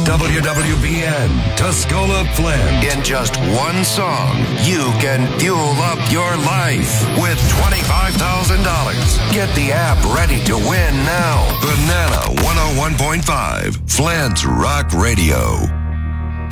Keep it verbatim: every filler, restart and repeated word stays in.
W W B N, Tuscola Flint. In just one song, you can fuel up your life with twenty-five thousand dollars. Get the app ready to win now. Banana one oh one point five, Flint's Rock Radio.